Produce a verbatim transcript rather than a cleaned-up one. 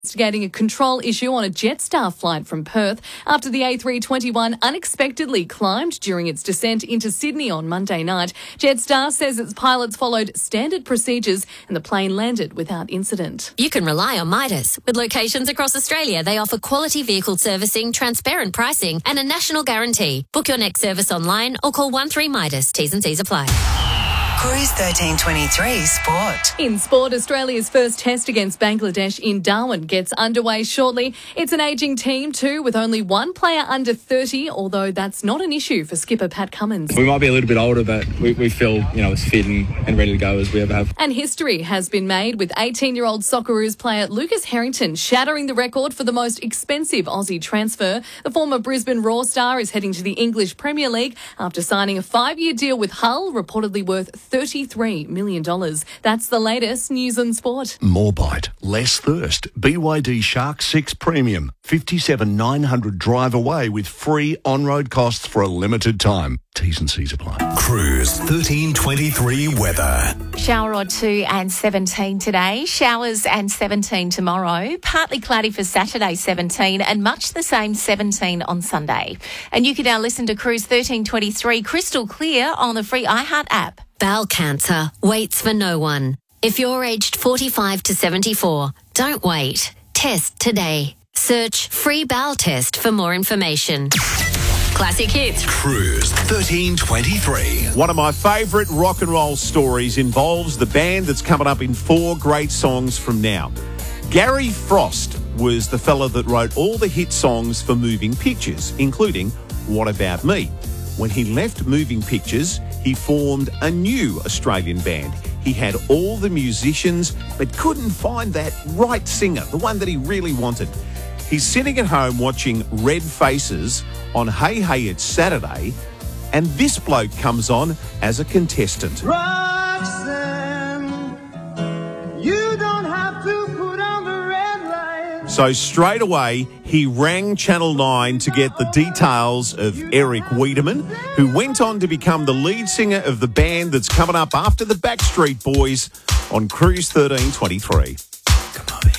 Investigating a control issue on a Jetstar flight from Perth after the A three twenty-one unexpectedly climbed during its descent into Sydney on Monday night. Jetstar says its pilots followed standard procedures and the plane landed without incident. You can rely on Midas. With locations across Australia, they offer quality vehicle servicing, transparent pricing and a national guarantee. Book your next service online or call one three Midas. T's and C's apply. Cruise thirteen twenty-three Sport. In sport, Australia's first test against Bangladesh in Darwin gets underway shortly. It's an ageing team too, with only one player under thirty, although that's not an issue for skipper Pat Cummins. We might be a little bit older, but we, we feel, you know, as fit and, and ready to go as we ever have. And history has been made with eighteen-year-old Socceroos player Lucas Harrington shattering the record for the most expensive Aussie transfer. The former Brisbane Raw star is heading to the English Premier League after signing a five-year deal with Hull, reportedly worth thirty-three million dollars. That's the latest news and sport. More bite, less thirst. B Y D Shark six Premium. fifty-seven nine hundred drive away with free on-road costs for a limited time. T's and C's apply. Cruise thirteen twenty-three weather. Shower or two and seventeen today. Showers and seventeen tomorrow. Partly cloudy for Saturday, seventeen, and much the same, seventeen on Sunday. And you can now listen to Cruise thirteen twenty-three crystal clear on the free iHeart app. Bowel cancer waits for no one. If you're aged forty-five to seventy-four, don't wait. Test today. Search free bowel test for more information. Classic hits. Cruise thirteen twenty-three. One of my favourite rock and roll stories involves the band that's coming up in four great songs from now. Gary Frost was the fella that wrote all the hit songs for Moving Pictures, including What About Me? When he left Moving Pictures, he formed a new Australian band. He had all the musicians, but couldn't find that right singer, the one that he really wanted. He's sitting at home watching Red Faces on Hey Hey It's Saturday, and this bloke comes on as a contestant. Roxanne, you don't have to put on the red light. So straight away, he rang Channel nine to get the details of Eric Wiedemann, who went on to become the lead singer of the band that's coming up after the Backstreet Boys on Cruise thirteen twenty-three.